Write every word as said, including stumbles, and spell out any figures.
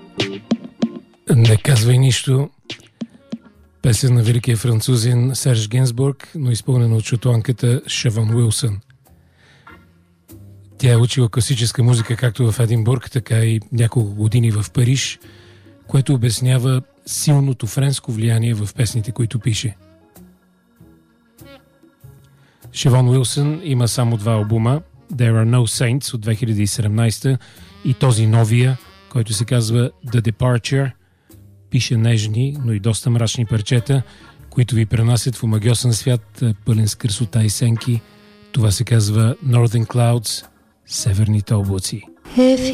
Не казвай нищо. Песен на великия французин Серж Генсбург, но изпълнена от шотландката Шевон Уилсън. Тя е учила класическа музика както в Единбург, така и няколко години в Париж, което обяснява силното френско влияние в песните, които пише. Шевон Уилсън има само два албума, There Are No Saints от две хиляди и седемнадесета и този новия, който се казва The Departure. Пише нежни, но и доста мрачни парчета, които ви пренасят в омагьосан свят, пълен с красота и сенки. Това се казва Northern Clouds, Северните облаци.